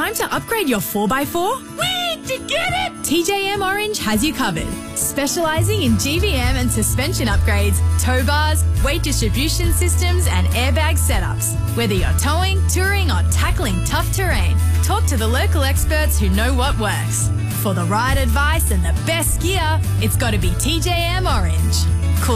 Time to upgrade your 4x4? Wait, did you get it? TJM Orange has you covered. Specialising in GVM and suspension upgrades, tow bars, weight distribution systems and airbag setups. Whether you're towing, touring or tackling tough terrain, talk to the local experts who know what works. For the right advice and the best gear, it's got to be TJM Orange.